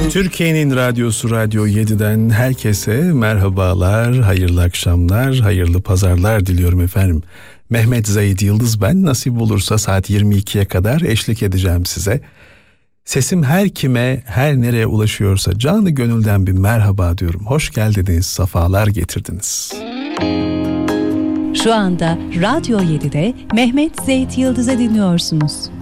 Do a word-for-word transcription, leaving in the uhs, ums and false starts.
Türkiye'nin radyosu Radyo yedi'den herkese merhabalar, hayırlı akşamlar, hayırlı pazarlar diliyorum efendim. Mehmet Zahid Yıldız ben, nasip olursa saat yirmi ikiye kadar eşlik edeceğim size. Sesim her kime, her nereye ulaşıyorsa canı gönülden bir merhaba diyorum. Hoş geldiniz, safalar getirdiniz. Şu anda Radyo yedi'de Mehmet Zahid Yıldız'ı dinliyorsunuz.